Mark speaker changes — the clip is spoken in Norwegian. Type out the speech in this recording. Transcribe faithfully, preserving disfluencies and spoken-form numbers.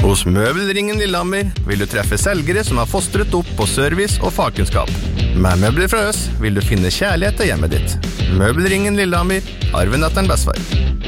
Speaker 1: Hos Møbelringen Lillehammer vil du treffe selgere som har fostret opp på service og fagkunnskap. Med møbler fra oss vil du finne kjærlighet til hjemmet ditt. Møbelringen Lillehammer, arven etter en besvar.